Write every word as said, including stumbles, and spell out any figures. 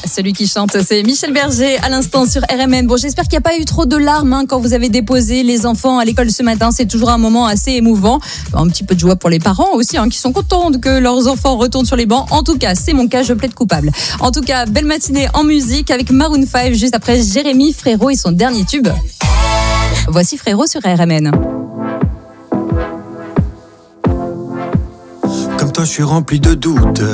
celui qui chante, c'est Michel Berger à l'instant sur R M N. Bon, j'espère qu'il n'y a pas eu trop de larmes hein, quand vous avez déposé les enfants à l'école ce matin. C'est toujours un moment assez émouvant. Un petit peu de joie pour les parents aussi, hein, qui sont contents que leurs enfants retournent sur les bancs. En tout cas, c'est mon cas, je plaide coupable. En tout cas, belle matinée en musique avec Maroon cinq juste après Jérémy Frérot et son dernier tube. Voici Frérot sur R M N. Comme toi, je suis rempli de doutes.